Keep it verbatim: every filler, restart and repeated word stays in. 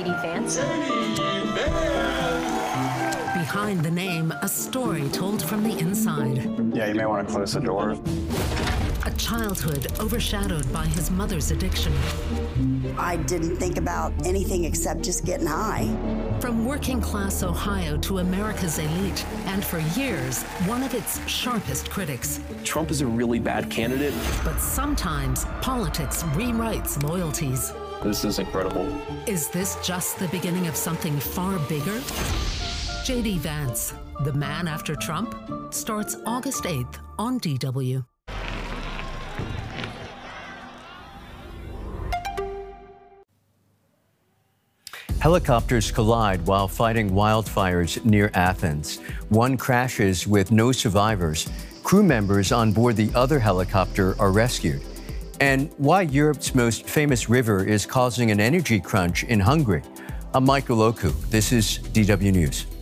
J D Vance. Behind the name, a story told from the inside. Yeah, you may want to close the door. A childhood overshadowed by his mother's addiction. I didn't think about anything except just getting high. From working-class Ohio to America's elite, and for years, one of its sharpest critics. Trump is a really bad candidate. But sometimes, politics rewrites loyalties. This is incredible. Is this just the beginning of something far bigger? J D Vance, The Man After Trump, starts August eighth on D W. Helicopters collide while fighting wildfires near Athens. One crashes with no survivors. Crew members on board the other helicopter are rescued. And why Europe's most famous river is causing an energy crunch in Hungary. I'm Michael Oku. This is D W News.